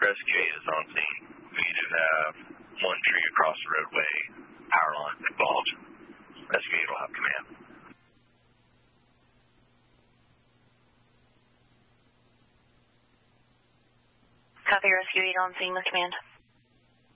Rescue 8 is on scene. We do have one tree across the roadway, power line involved. Rescue 8 will have command. Copy, Rescue 8 on scene with command.